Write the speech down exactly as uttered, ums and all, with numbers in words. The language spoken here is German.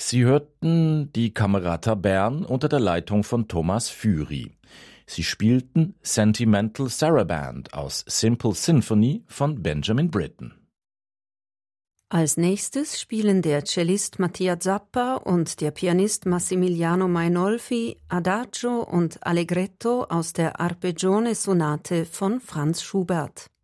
Sie hörten die Camerata Bern unter der Leitung von Thomas Füri. Sie spielten Sentimental Saraband aus Simple Symphony von Benjamin Britten. Als nächstes spielen der Cellist Mattia Zappa und der Pianist Massimiliano Mainolfi Adagio und Allegretto aus der Arpeggione-Sonate von Franz Schubert.